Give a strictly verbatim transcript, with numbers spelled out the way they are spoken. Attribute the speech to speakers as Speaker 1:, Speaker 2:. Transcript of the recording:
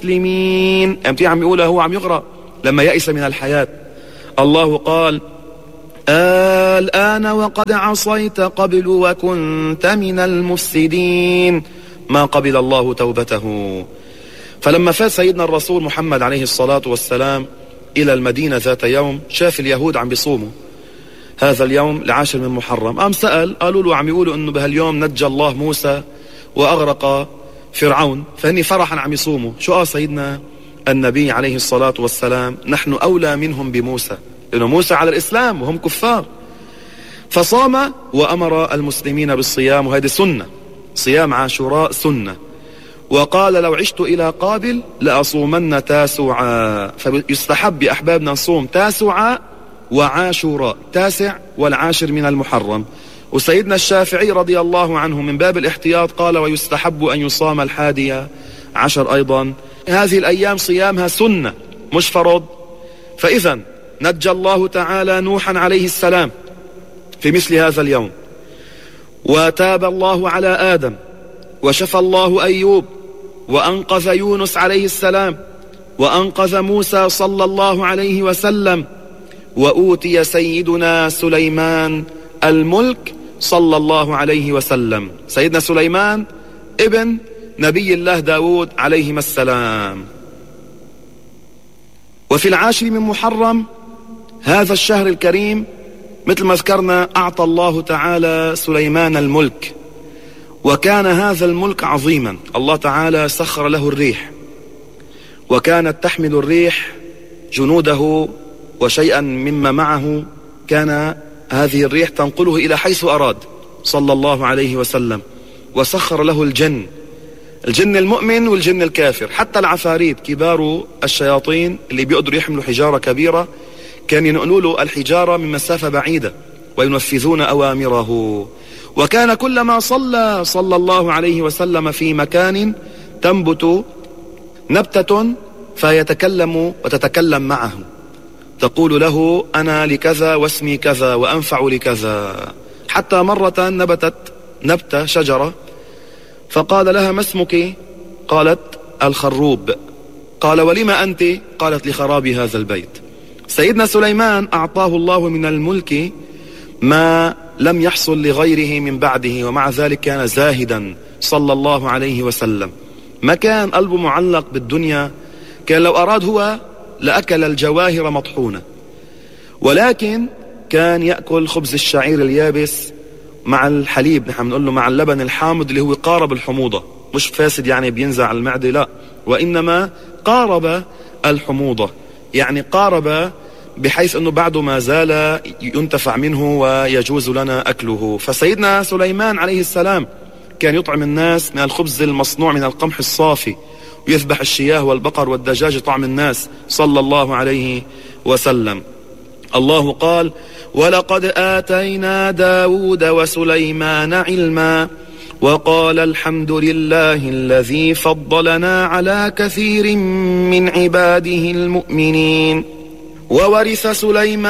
Speaker 1: المسلمين. امتى عم يقولها هو عم يقرأ لما يئس من الحياة. الله قال الآن وقد عصيت قبل وكنت من المفسدين، ما قبل الله توبته. فلما فات سيدنا الرسول محمد عليه الصلاة والسلام إلى المدينة ذات يوم، شاف اليهود عم بيصوموا هذا اليوم العاشر من محرم. قام سأل، قالوا له عم يقولوا انه بهاليوم نجى الله موسى وأغرق فرعون، فهني فرحا عم يصوموا. شو قال سيدنا النبي عليه الصلاة والسلام؟ نحن أولى منهم بموسى، لأنه موسى على الإسلام وهم كفار. فصام وأمر المسلمين بالصيام، وهذه سنة، صيام عاشوراء سنة. وقال لو عشت إلى قابل لأصومن تاسعا، فيستحب بأحبابنا نصوم تاسعا وعاشوراء، تاسع والعاشر من المحرم. وسيدنا الشافعي رضي الله عنه من باب الاحتياط قال ويستحب أن يصام الحادية عشر أيضا. هذه الأيام صيامها سنة مش فرض. فإذا نجى الله تعالى نوحا عليه السلام في مثل هذا اليوم، وتاب الله على آدم، وشفى الله أيوب، وأنقذ يونس عليه السلام، وأنقذ موسى صلى الله عليه وسلم، وأوتي سيدنا سليمان الملك صلى الله عليه وسلم. سيدنا سليمان ابن نبي الله داود عليهما السلام. وفي العاشر من محرم هذا الشهر الكريم مثل ما ذكرنا أعطى الله تعالى سليمان الملك، وكان هذا الملك عظيما. الله تعالى سخر له الريح، وكانت تحمل الريح جنوده وشيئا مما معه، كان هذه الريح تنقله إلى حيث أراد صلى الله عليه وسلم. وسخر له الجن، الجن المؤمن والجن الكافر، حتى العفاريت كبار الشياطين اللي بيقدروا يحملوا حجارة كبيرة كان ينقلوا له الحجارة من مسافة بعيدة وينفذون أوامره. وكان كلما صلى صلى الله عليه وسلم في مكان تنبت نبتة فيتكلم وتتكلم معه، تقول له أنا لكذا واسمي كذا وأنفع لكذا. حتى مرة نبتت نبتة شجرة فقال لها ما اسمك؟ قالت الخروب. قال ولما أنت؟ قالت لخراب هذا البيت. سيدنا سليمان أعطاه الله من الملك ما لم يحصل لغيره من بعده، ومع ذلك كان زاهدا صلى الله عليه وسلم، ما كان قلبه معلق بالدنيا. كان لو أراد هو لأكل الجواهر مطحونة، ولكن كان يأكل خبز الشعير اليابس مع الحليب، نحن بنقول له مع اللبن الحامض اللي هو قارب الحموضة، مش فاسد يعني بينزع المعدة، لا، وإنما قارب الحموضة، يعني قارب بحيث أنه بعده ما زال ينتفع منه ويجوز لنا أكله. فسيدنا سليمان عليه السلام كان يطعم الناس من الخبز المصنوع من القمح الصافي، ويذبح الشياه والبقر والدجاج طعم الناس صلى الله عليه وسلم. الله قال ولقد آتينا داود وسليمان علما وقال الحمد لله الذي فضلنا على كثير من عباده المؤمنين. وورث سليمان